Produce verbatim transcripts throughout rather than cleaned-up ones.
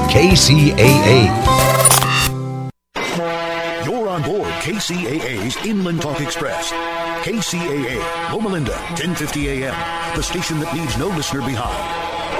K C A A. You're on board K C A A's Inland Talk Express. K C A A, Loma Linda, ten fifty A M, the station that leaves no listener behind.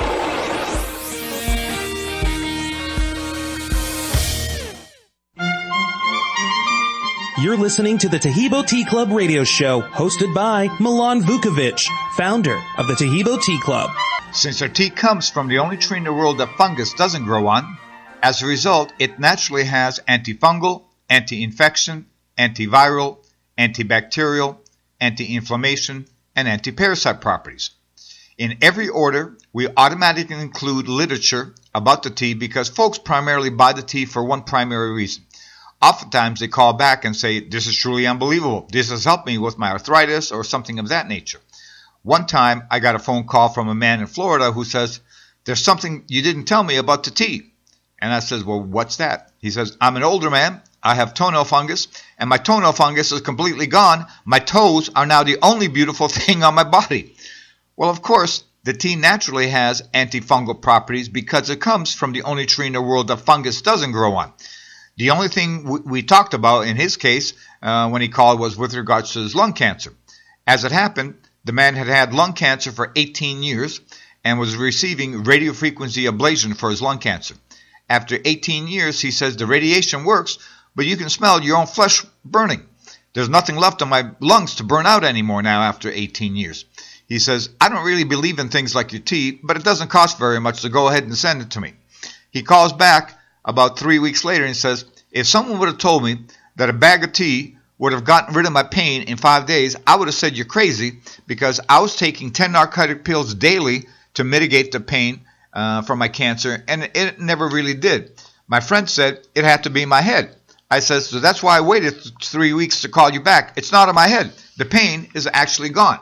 You're listening to the Taheebo Tea Club radio show, hosted by Milan Vukovic, founder of the Taheebo Tea Club. Since our tea comes from the only tree in the world that fungus doesn't grow on, as a result, it naturally has antifungal, anti-infection, antiviral, antibacterial, anti-inflammation, and anti-parasite properties. In every order, we automatically include literature about the tea because folks primarily buy the tea for one primary reason. Oftentimes they call back and say, this is truly unbelievable. This has helped me with my arthritis or something of that nature. One time I got a phone call from a man in Florida who says, there's something you didn't tell me about the tea. And I says, well, what's that? He says, I'm an older man. I have toenail fungus, and my toenail fungus is completely gone. My toes are now the only beautiful thing on my body. Well, of course, the tea naturally has antifungal properties because it comes from the only tree in the world that fungus doesn't grow on. The only thing we, we talked about in his case uh, when he called was with regards to his lung cancer. As it happened, the man had had lung cancer for eighteen years and was receiving radiofrequency ablation for his lung cancer. After eighteen years, he says the radiation works, but you can smell your own flesh burning. There's nothing left in my lungs to burn out anymore now after eighteen years. He says, I don't really believe in things like your tea, but it doesn't cost very much to go ahead and send it to me. He calls back about three weeks later and says, if someone would have told me that a bag of tea would have gotten rid of my pain in five days, I would have said you're crazy because I was taking ten narcotic pills daily to mitigate the pain uh, from my cancer, and it never really did. My friend said it had to be my head. I said, so that's why I waited three weeks to call you back. It's not in my head. The pain is actually gone.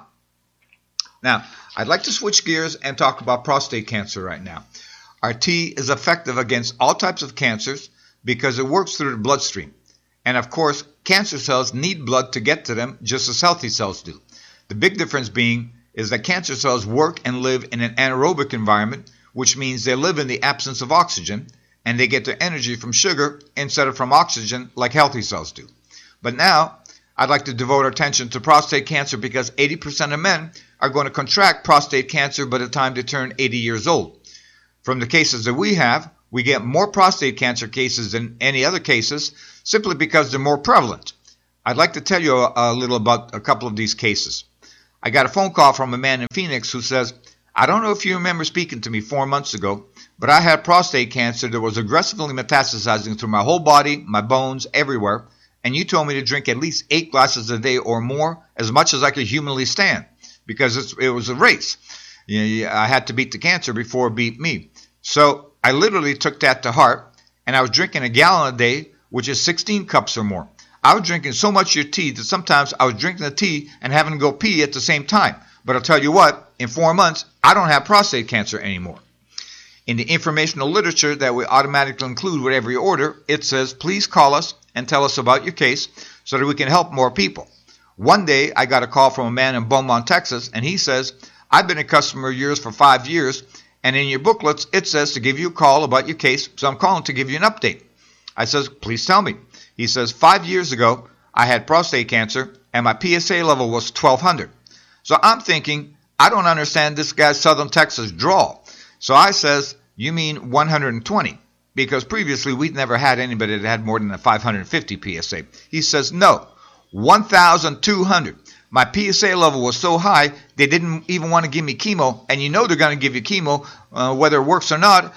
Now, I'd like to switch gears and talk about prostate cancer right now. Our tea is effective against all types of cancers because it works through the bloodstream. And of course, cancer cells need blood to get to them just as healthy cells do. The big difference being is that cancer cells work and live in an anaerobic environment, which means they live in the absence of oxygen, and they get their energy from sugar instead of from oxygen like healthy cells do. But now, I'd like to devote our attention to prostate cancer because eighty percent of men are going to contract prostate cancer by the time they turn eighty years old. From the cases that we have, we get more prostate cancer cases than any other cases simply because they're more prevalent. I'd like to tell you a, a little about a couple of these cases. I got a phone call from a man in Phoenix who says, I don't know if you remember speaking to me four months ago, but I had prostate cancer that was aggressively metastasizing through my whole body, my bones, everywhere, and you told me to drink at least eight glasses a day or more, as much as I could humanly stand, because it's, it was a race. You know, I had to beat the cancer before it beat me. So I literally took that to heart, and I was drinking a gallon a day, which is sixteen cups or more. I was drinking so much of your tea that sometimes I was drinking the tea and having to go pee at the same time. But I'll tell you what, in four months, I don't have prostate cancer anymore. In the informational literature that we automatically include with every order, it says, please call us and tell us about your case so that we can help more people. One day, I got a call from a man in Beaumont, Texas, and he says, I've been a customer of yours for five years, and in your booklets, it says to give you a call about your case, so I'm calling to give you an update. I says, please tell me. He says, five years ago, I had prostate cancer, and my P S A level was twelve hundred. So I'm thinking, I don't understand this guy's Southern Texas drawl. So I says, you mean one hundred twenty? Because previously, we'd never had anybody that had more than a five hundred fifty P S A. He says, no, one thousand two hundred. My P S A level was so high, they didn't even want to give me chemo. And you know they're going to give you chemo, uh, whether it works or not, uh,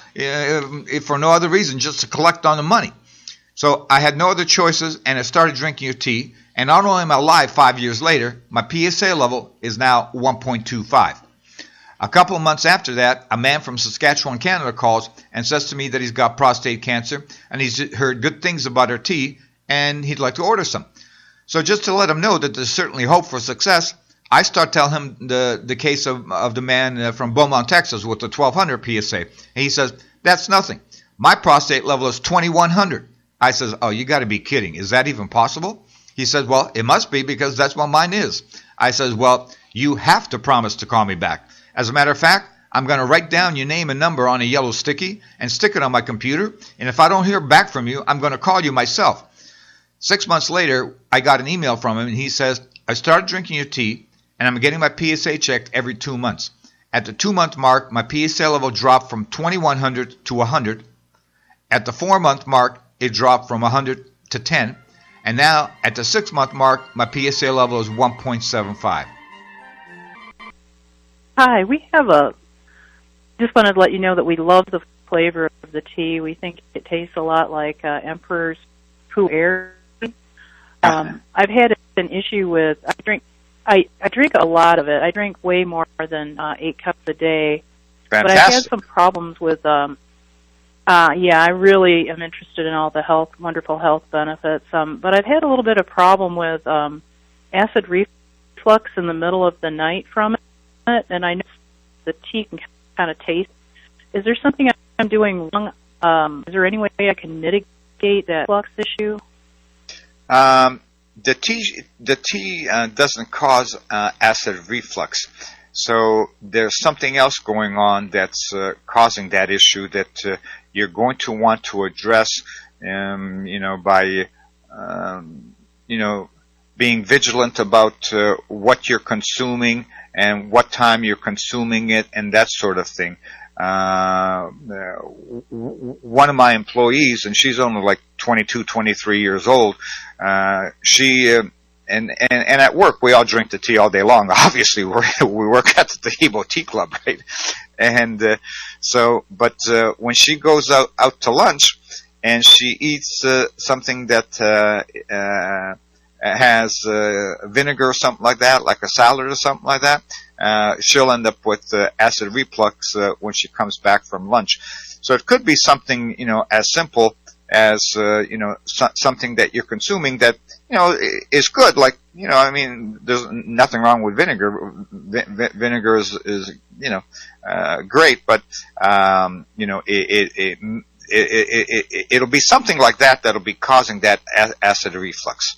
if for no other reason, just to collect on the money. So I had no other choices, and I started drinking your tea. And not only am I alive five years later, my P S A level is now one point two five. A couple of months after that, a man from Saskatchewan, Canada calls and says to me that he's got prostate cancer, and he's heard good things about our tea, and he'd like to order some. So just to let him know that there's certainly hope for success, I start telling him the, the case of, of the man uh, from Beaumont, Texas with the twelve hundred P S A. And he says, that's nothing. My prostate level is twenty-one hundred. I says, oh, you got to be kidding. Is that even possible? He says, well, it must be because that's what mine is. I says, well, you have to promise to call me back. As a matter of fact, I'm going to write down your name and number on a yellow sticky and stick it on my computer. And if I don't hear back from you, I'm going to call you myself. Six months later, I got an email from him, and he says, I started drinking your tea, and I'm getting my P S A checked every two months. At the two-month mark, my P S A level dropped from twenty-one hundred to one hundred. At the four-month mark, it dropped from one hundred to ten. And now, at the six-month mark, my P S A level is one point seven five. Hi, we have a, just wanted to let you know that we love the flavor of the tea. We think it tastes a lot like uh, Emperor's Poo Air. Um, I've had an issue with, I drink I, I drink a lot of it. I drink way more than uh, eight cups a day. Fantastic. But I've had some problems with, um, uh, yeah, I really am interested in all the health, wonderful health benefits. Um, but I've had a little bit of problem with um, acid reflux in the middle of the night from it, and I know the tea can kind of taste. Is there something I'm doing wrong? Um, is there any way I can mitigate that flux issue? Um, the tea, the tea uh, doesn't cause uh, acid reflux. So there's something else going on that's uh, causing that issue that uh, you're going to want to address, um, you know, by, um, you know, being vigilant about uh, what you're consuming and what time you're consuming it and that sort of thing. Uh, w- w- one of my employees, and she's only like twenty-two, twenty-three years old, uh, she, uh, and, and, and at work, we all drink the tea all day long. Obviously, we're, we work at the Tahibo Tea Club, right? And, uh, so, but, uh, when she goes out, out to lunch and she eats, uh, something that, uh, uh, has, uh, vinegar or something like that, like a salad or something like that, uh, she'll end up with, uh, acid reflux, uh, when she comes back from lunch. So it could be something, you know, as simple as, uh, you know, so, something that you're consuming that, you know, is good. Like, you know, I mean, there's nothing wrong with vinegar. V- vinegar is, is, you know, uh, great, but, um, you know, it, it, it, it, it, it, it'll be something like that that'll be causing that a- acid reflux.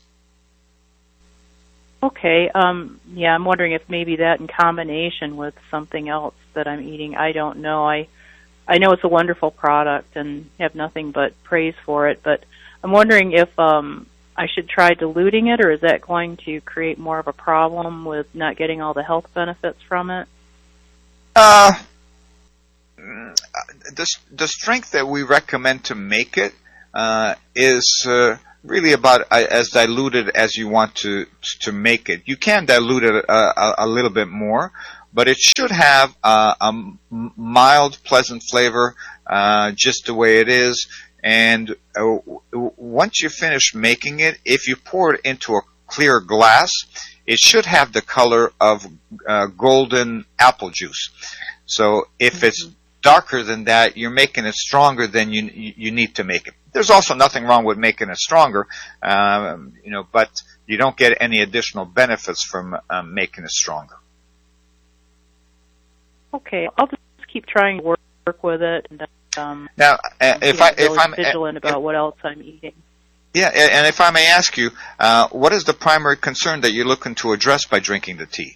Okay. Um, yeah, I'm wondering if maybe that in combination with something else that I'm eating. I don't know. I I know it's a wonderful product and have nothing but praise for it, but I'm wondering if um, I should try diluting it, or is that going to create more of a problem with not getting all the health benefits from it? Uh, the, the strength that we recommend to make it uh, is uh, really about as diluted as you want to to make it. You can dilute it a, a, a little bit more, but it should have uh, a mild, pleasant flavor, uh, just the way it is. And uh, once you finish making it, if you pour it into a clear glass, it should have the color of uh, golden apple juice. So if mm-hmm. it's darker than that, you're making it stronger than you you need to make it. There's also nothing wrong with making it stronger, um, you know, but you don't get any additional benefits from um, making it stronger. Okay, I'll just keep trying to work, work with it. And, um, now, uh, if I if I'm vigilant uh, about what else I'm eating. Yeah, and if I may ask you, uh, what is the primary concern that you're looking to address by drinking the tea?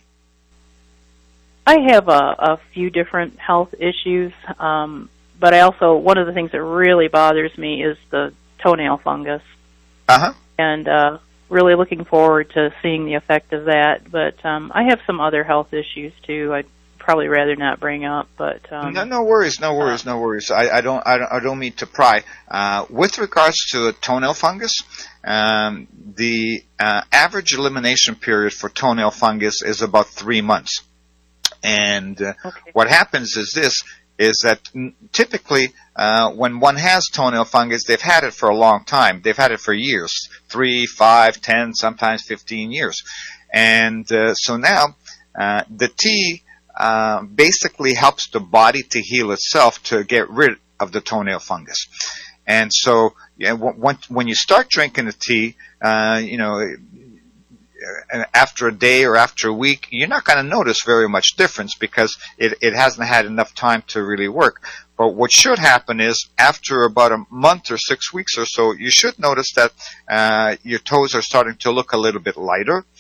I have a, a few different health issues, um, but I also, one of the things that really bothers me is the toenail fungus. Uh-huh. And uh, really looking forward to seeing the effect of that. But um, I have some other health issues, too, I'd probably rather not bring up. But um, No, no worries, no worries, no worries. I, I, don't, I, don't, I don't mean to pry. Uh, with regards to the toenail fungus, um, the uh, average elimination period for toenail fungus is about three months. And uh, okay. what happens is this, is that typically uh, when one has toenail fungus, they've had it for a long time. They've had it for years, three, five, ten, sometimes fifteen years. And uh, so now uh, the tea uh, basically helps the body to heal itself to get rid of the toenail fungus. And so yeah, when, when you start drinking the tea, uh, you know, after a day or after a week, you're not going to notice very much difference because it, it hasn't had enough time to really work. But what should happen is after about a month or six weeks or so, you should notice that uh, your toes are starting to look a little bit lighter.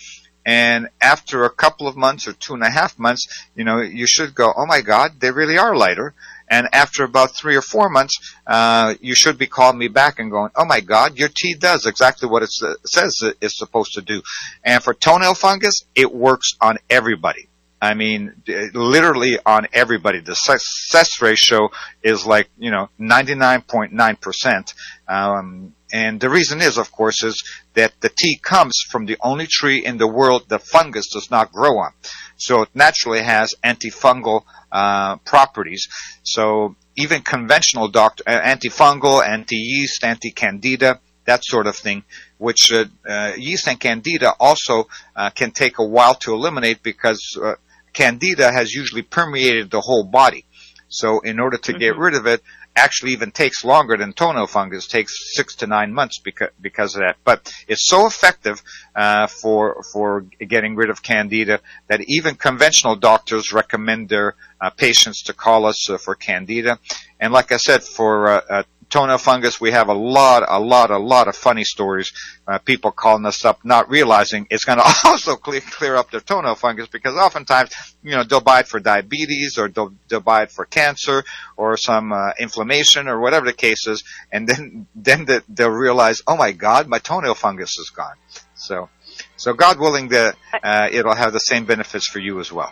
And after a couple of months or two and a half months, you know, you should go, oh my God, they really are lighter. And after about three or four months, uh, you should be calling me back and going, oh my God, your tea does exactly what it says it's supposed to do. And for toenail fungus, it works on everybody. I mean, literally on everybody. The success ratio is like, you know, ninety-nine point nine percent. Um, and the reason is, of course, is that the tea comes from the only tree in the world the fungus does not grow on. So it naturally has antifungal uh, properties. So even conventional doctor, uh, antifungal, anti-yeast, anti-candida, that sort of thing, which uh, uh, yeast and candida also uh, can take a while to eliminate because uh, candida has usually permeated the whole body. So in order to mm-hmm. get rid of it, actually even takes longer than toenail fungus, takes six to nine months because because of that. But it's so effective uh, for for getting rid of candida that even conventional doctors recommend their uh, patients to call us uh, for candida. And like I said, for uh, uh, toenail fungus, we have a lot, a lot, a lot of funny stories. Uh, people calling us up, not realizing it's going to also clear, clear up their toenail fungus, because oftentimes, you know, they'll buy it for diabetes, or they'll, they'll buy it for cancer, or some uh, inflammation, or whatever the case is, and then then the, they'll realize, oh my God, my toenail fungus is gone. So, so God willing, that uh, it'll have the same benefits for you as well.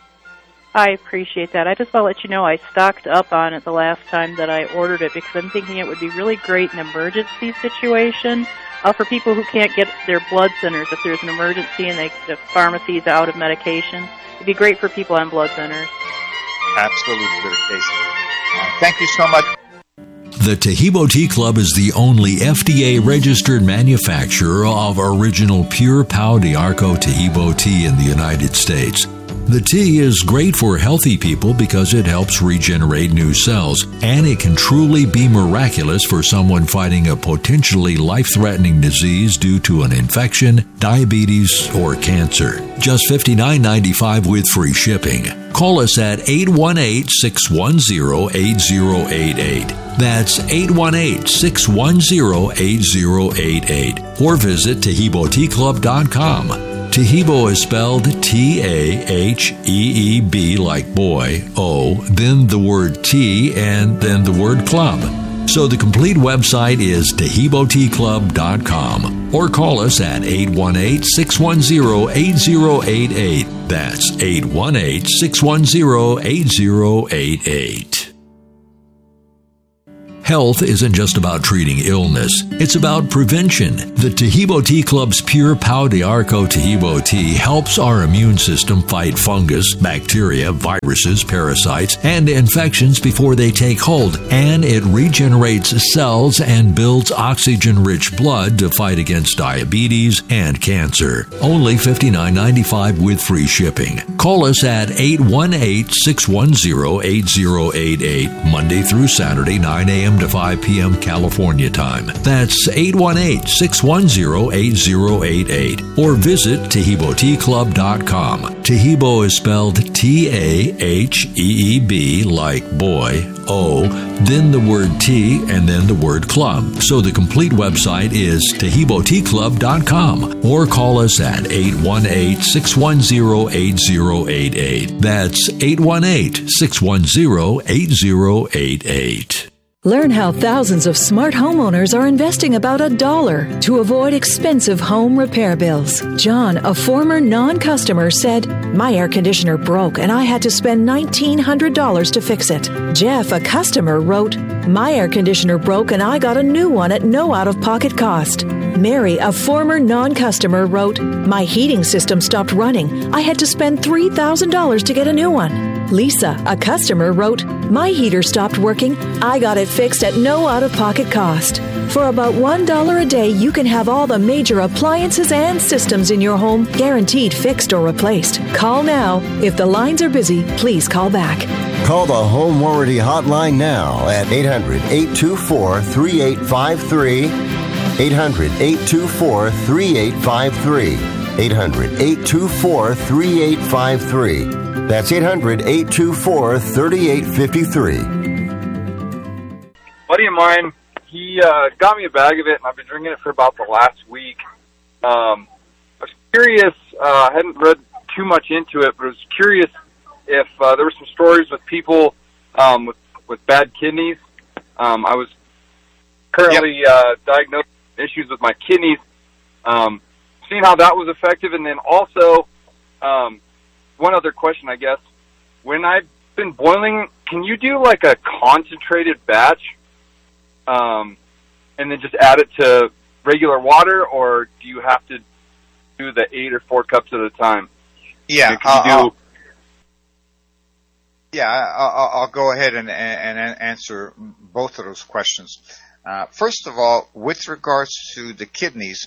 I appreciate that. I just want to let you know I stocked up on it the last time that I ordered it, because I'm thinking it would be really great in an emergency situation uh, for people who can't get their blood thinners. If there's an emergency and they, the pharmacy's out of medication, it'd be great for people on blood thinners. Absolutely the case. Uh, thank you so much. The Taheebo Tea Club is the only F D A-registered manufacturer of original pure Pau d'Arco Taheebo tea in the United States. The tea is great for healthy people because it helps regenerate new cells, and it can truly be miraculous for someone fighting a potentially life-threatening disease due to an infection, diabetes, or cancer. Just fifty-nine ninety-five with free shipping. Call us at eight one eight, six one zero, eight zero eight eight. That's eight one eight, six one zero, eight zero eight eight. Or visit Taheebo Tea Club dot com. Taheebo is spelled T A H E E B like boy, O, then the word tea, and then the word club. So the complete website is Taheebo Tea Club dot com, or call us at eight one eight, six one zero, eight zero eight eight. That's eight one eight, six one zero, eight zero eight eight. Health isn't just about treating illness, it's about prevention. The Taheebo Tea Club's pure Pau d'Arco Taheebo tea helps our immune system fight fungus, bacteria, viruses, parasites, and infections before they take hold, and it regenerates cells and builds oxygen-rich blood to fight against diabetes and cancer. Only fifty-nine ninety-five with free shipping. Call us at eight one eight, six one zero, eight zero eight eight, Monday through Saturday, nine a.m. to five p.m. California time. That's eight one eight, six one zero, eight zero eight eight. Or visit Taheebo Tea Club dot com. Taheebo is spelled T A H E E B like boy, O, then the word tea, and then the word club. So the complete website is Taheebo Tea Club dot com. Or call us at eight one eight, six one zero, eight zero eight eight. That's eight one eight, six one zero, eight zero eight eight. Learn how thousands of smart homeowners are investing about a dollar to avoid expensive home repair bills. John, a former non-customer, said, "My air conditioner broke and I had to spend nineteen hundred dollars to fix it." Jeff, a customer, wrote, "My air conditioner broke and I got a new one at no out-of-pocket cost." Mary, a former non-customer, wrote, "My heating system stopped running. I had to spend three thousand dollars to get a new one." Lisa, a customer, wrote, "My heater stopped working. I got it fixed at no out-of-pocket cost." For about one dollar a day, you can have all the major appliances and systems in your home guaranteed fixed or replaced. Call now. If the lines are busy, please call back. Call the Home Warranty Hotline now at eight hundred, eight two four, three eight five three. eight hundred, eight two four, three eight five three. eight hundred, eight two four, three eight five three. That's eight hundred, eight two four, three eight five three. Buddy of mine, he uh, got me a bag of it, and I've been drinking it for about the last week. Um, curious, uh, I hadn't read too much into it, but I was curious if uh, there were some stories with people um, with, with bad kidneys. Um, I was currently yep. uh, diagnosed with issues with my kidneys, um, seeing how that was effective. And then also, um, one other question, I guess. When I've been boiling, can you do like a concentrated batch um, and then just add it to regular water, or do you have to do the eight or four cups at a time? Yeah, can you I'll, do... yeah. I'll, I'll go ahead and, and, and answer both of those questions. Uh, first of all, with regards to the kidneys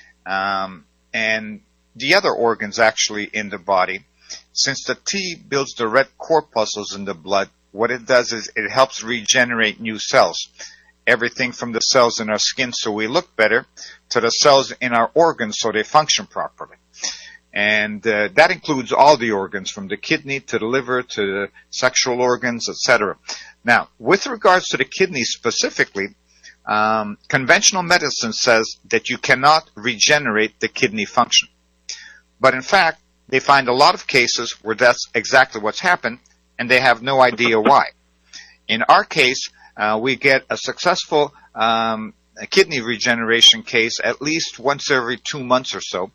um, and the other organs actually in the body, since the tea builds the red corpuscles in the blood, what it does is it helps regenerate new cells. Everything from the cells in our skin so we look better to the cells in our organs so they function properly. And uh, that includes all the organs, from the kidney to the liver to the sexual organs, et cetera. Now, with regards to the kidneys specifically, um, conventional medicine says that you cannot regenerate the kidney function. But in fact, they find a lot of cases where that's exactly what's happened, and they have no idea why. In our case, uh, we get a successful um, a kidney regeneration case at least once every two months or so,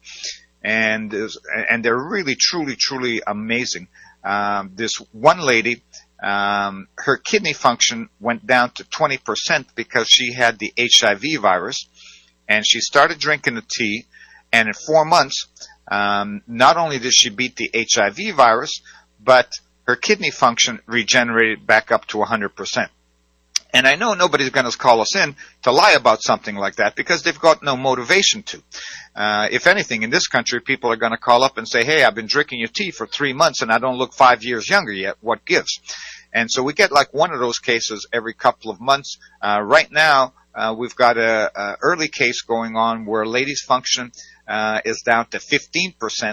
and and they're really, truly, truly amazing. Um, this one lady, um, her kidney function went down to twenty percent because she had the H I V virus, and she started drinking the tea, and in four months, Um, not only did she beat the H I V virus, but her kidney function regenerated back up to one hundred percent. And I know nobody's going to call us in to lie about something like that because they've got no motivation to. Uh, if anything, in this country, people are going to call up and say, hey, I've been drinking your tea for three months and I don't look five years younger yet. What gives? And so we get like one of those cases every couple of months. Uh, right now, uh, we've got a, a early case going on where a lady's function Uh, is down to fifteen percent,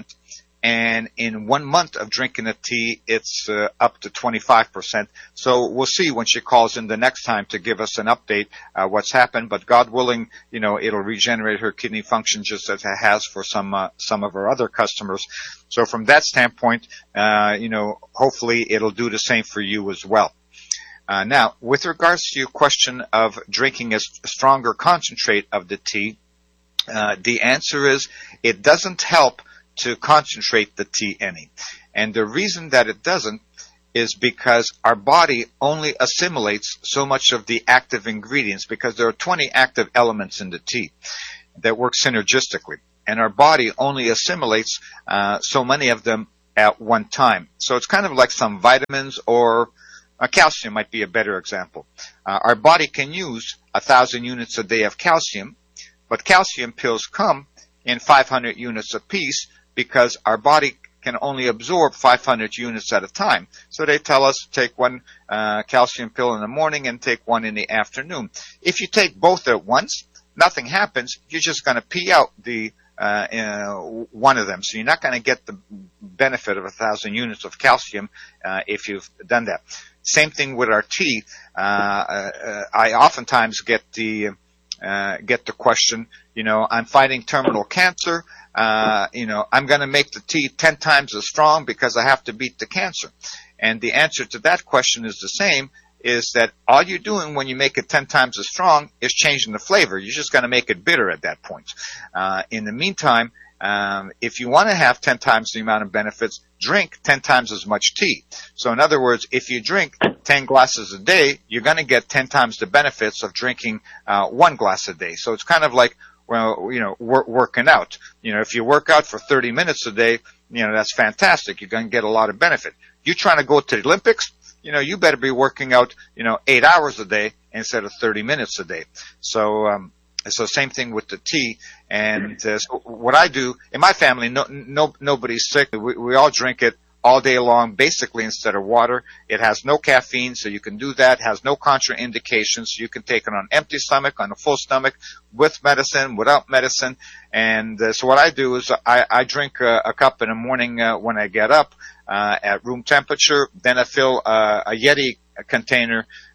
and in one month of drinking the tea, it's uh, up to twenty-five percent. So we'll see when she calls in the next time to give us an update uh, what's happened. But God willing, you know, it'll regenerate her kidney function just as it has for some uh, some of our other customers. So from that standpoint, uh, you know, hopefully it'll do the same for you as well. Uh, now, with regards to your question of drinking a stronger concentrate of the tea, Uh, the answer is it doesn't help to concentrate the tea any. And the reason that it doesn't is because our body only assimilates so much of the active ingredients, because there are twenty active elements in the tea that work synergistically. And our body only assimilates uh, so many of them at one time. So it's kind of like some vitamins, or uh, calcium might be a better example. Uh, our body can use a thousand units a day of calcium, but calcium pills come in five hundred units apiece because our body can only absorb five hundred units at a time. So they tell us to take one uh, calcium pill in the morning and take one in the afternoon. If you take both at once, nothing happens. You're just going to pee out the uh, uh, one of them. So you're not going to get the benefit of a thousand units of calcium uh, if you've done that. Same thing with our tea. Uh, uh, I oftentimes get the Uh, get the question, you know, I'm fighting terminal cancer, uh, you know, I'm going to make the tea ten times as strong because I have to beat the cancer. And the answer to that question is the same, is that all you're doing when you make it ten times as strong is changing the flavor. You're just going to make it bitter at that point. Uh, in the meantime, um, if you want to have ten times the amount of benefits, drink ten times as much tea. So in other words, if you drink ten glasses a day, you're going to get ten times the benefits of drinking uh, one glass a day. So it's kind of like, well, you know, wor- working out. You know, if you work out for thirty minutes a day, you know, that's fantastic. You're going to get a lot of benefit. You're trying to go to the Olympics, you know, you better be working out, you know, eight hours a day instead of thirty minutes a day. So, um, so same thing with the tea. And uh, so what I do in my family, no, no, nobody's sick. We, we all drink it all day long, basically, instead of water. It has no caffeine, so you can do that. It has no contraindications. You can take it on an empty stomach, on a full stomach, with medicine, without medicine. And uh, so what I do is I, I drink a, a cup in the morning uh, when I get up uh, at room temperature. Then I fill uh, a Yeti container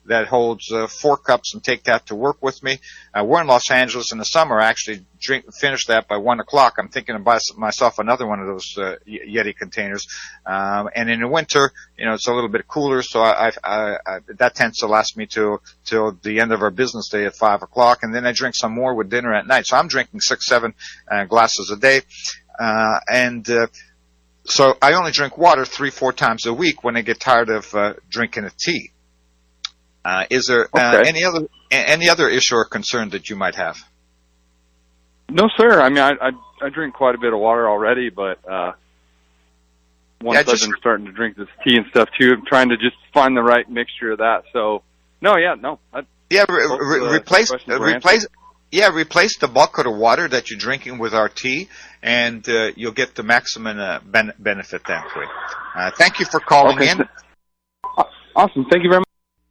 that holds uh, four cups and take that to work with me. Uh, we're in Los Angeles in the summer. I actually drink, finish that by one o'clock. I'm thinking of buy myself another one of those uh, Yeti containers. Um, and in the winter, you know, it's a little bit cooler, so I, I, I, I that tends to last me till till the end of our business day at five o'clock, and then I drink some more with dinner at night. So I'm drinking six, seven uh, glasses a day, uh, and uh, so I only drink water three, four times a week when I get tired of uh, drinking a tea. Uh, is there uh, okay. any other any other issue or concern that you might have? No, sir. I mean, I I, I drink quite a bit of water already, but uh, once yeah, just, I've been starting to drink this tea and stuff too, I'm trying to just find the right mixture of that. So, no, yeah, no. I, yeah, re- re- uh, replace uh, replace. Yeah, replace the bulk of the water that you're drinking with our tea, and uh, you'll get the maximum uh, ben- benefit that way. Uh, thank you for calling okay. in. Awesome. Thank you very much.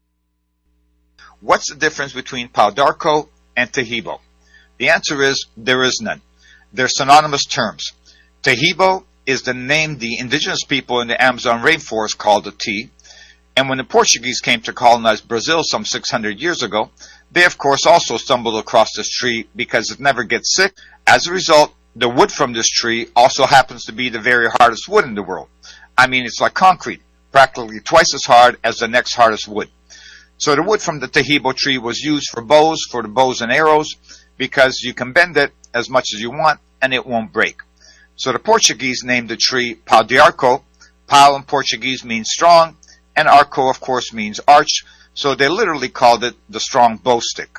What's the difference between Pau d'Arco and Taheebo? The answer is there is none. They're synonymous terms. Taheebo is the name the indigenous people in the Amazon rainforest called the tea. And when the Portuguese came to colonize Brazil some six hundred years ago, they of course also stumbled across this tree because it never gets sick. As a result, the wood from this tree also happens to be the very hardest wood in the world. I mean, it's like concrete, practically twice as hard as the next hardest wood. So the wood from the Taheebo tree was used for bows, for the bows and arrows, because you can bend it as much as you want and it won't break. So the Portuguese named the tree Pau d'Arco. Pau in Portuguese means strong, and arco, of course, means arch, so they literally called it the strong bow stick.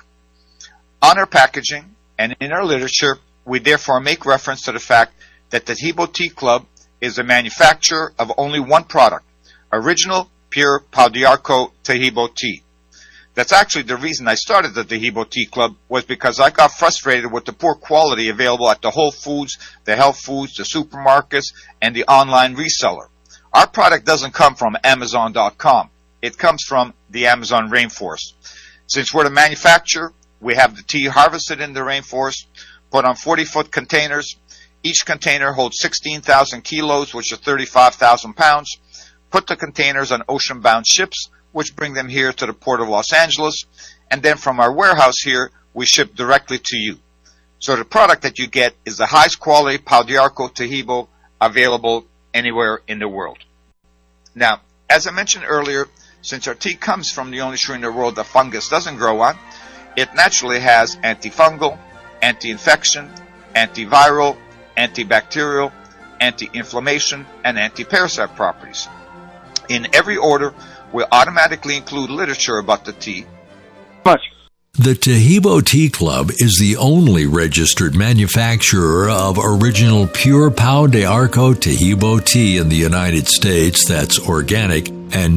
On our packaging and in our literature, we therefore make reference to the fact that the Taheebo Tea Club is a manufacturer of only one product, original, pure Pau d'Arco Taheebo tea. That's actually the reason I started the Taheebo Tea Club, was because I got frustrated with the poor quality available at the Whole Foods, the health foods, the supermarkets, and the online reseller. Our product doesn't come from Amazon dot com. It comes from the Amazon rainforest. Since we're the manufacturer, we have the tea harvested in the rainforest, put on forty-foot containers. Each container holds sixteen thousand kilos, which is thirty-five thousand pounds. Put the containers on ocean-bound ships, which bring them here to the port of Los Angeles, and then from our warehouse here, we ship directly to you. So the product that you get is the highest quality Pau d'Arco Taheebo available anywhere in the world. Now, as I mentioned earlier, since our tea comes from the only tree in the world that fungus doesn't grow on, it naturally has antifungal, anti-infection, antiviral, antibacterial, anti-inflammation, and anti-parasite properties. In every order, we automatically include literature about the tea. Much. The Taheebo Tea Club is the only registered manufacturer of original pure Pau d'Arco Taheebo tea in the United States that's organic and